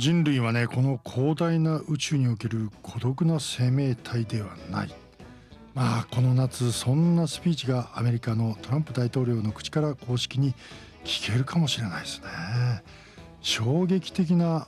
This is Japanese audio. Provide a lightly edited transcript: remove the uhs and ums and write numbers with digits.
人類はね、この広大な宇宙における孤独な生命体ではない。この夏そんなスピーチがアメリカのトランプ大統領の口から公式に聞けるかもしれないですね。衝撃的な